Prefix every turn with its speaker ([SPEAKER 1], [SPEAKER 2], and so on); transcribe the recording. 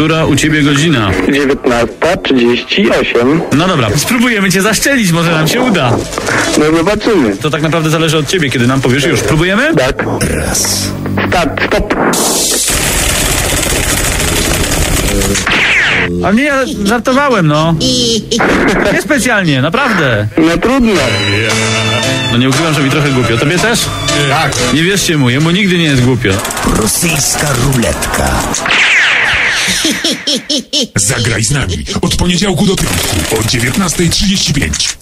[SPEAKER 1] Która u ciebie godzina?
[SPEAKER 2] 19:38.
[SPEAKER 1] No dobra, spróbujemy cię zaszczelić, może nam się uda.
[SPEAKER 2] No zobaczymy.
[SPEAKER 1] To tak naprawdę zależy od ciebie, kiedy nam powiesz już. Próbujemy?
[SPEAKER 2] Tak.
[SPEAKER 3] Raz.
[SPEAKER 2] Start, stop.
[SPEAKER 1] A nie, ja żartowałem, no. Nie specjalnie, naprawdę.
[SPEAKER 2] No trudno.
[SPEAKER 1] No nie ukrywam, że mi trochę głupio. Tobie też?
[SPEAKER 3] Tak.
[SPEAKER 1] Nie wierzcie mu, jemu nigdy nie jest głupio.
[SPEAKER 3] Rosyjska ruletka.
[SPEAKER 4] Zagraj z nami od poniedziałku do piątku o 19:35.